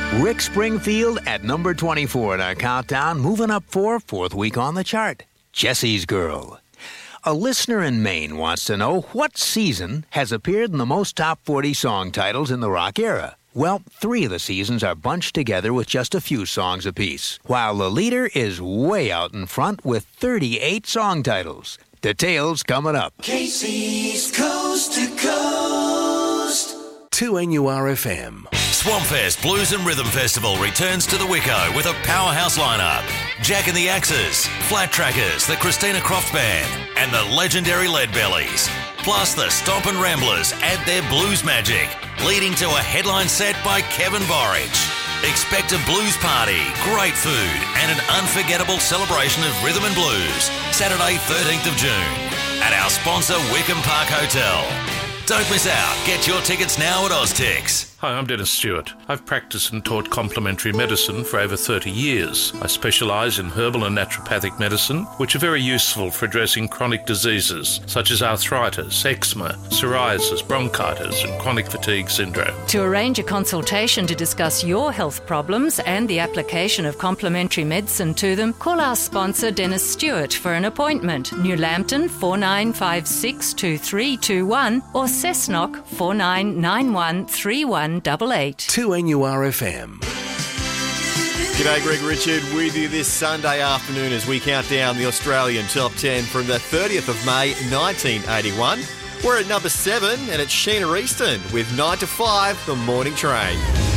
Rick Springfield at number 24 in our countdown, moving up for fourth week on the chart. Jesse's Girl. A listener in Maine wants to know what season has appeared in the most top 40 song titles in the rock era. Well, 3 of the seasons are bunched together with just a few songs apiece, while the leader is way out in front with 38 song titles. Details coming up. Casey's Coast to Coast. 2NURFM. Swampfest Blues and Rhythm Festival returns to the Wicco with a powerhouse lineup. Jack and the Axes, Flat Trackers, the Christina Croft Band, and the legendary Leadbellies. Plus the Stompin' Ramblers add their blues magic, leading to a headline set by Kevin Borich. Expect a blues party, great food, and an unforgettable celebration of rhythm and blues. Saturday, 13th of June, at our sponsor Wickham Park Hotel. Don't miss out. Get your tickets now at Oztix. Hi, I'm Dennis Stewart. I've practiced and taught complementary medicine for over 30 years. I specialise in herbal and naturopathic medicine, which are very useful for addressing chronic diseases such as arthritis, eczema, psoriasis, bronchitis and chronic fatigue syndrome. To arrange a consultation to discuss your health problems and the application of complementary medicine to them, call our sponsor Dennis Stewart for an appointment. New Lambton 49562321 or Cessnock 49913188. 2NURFM. G'day, Greg Richard with you this Sunday afternoon as we count down the Australian Top 10 from the 30th of May 1981. We're at number 7 and it's Sheena Easton with 9 to 5, The Morning Train.